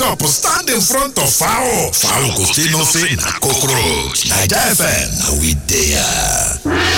up, stand in front of fowl. Fowl go still know say na cockroach. Naija FM, na we there.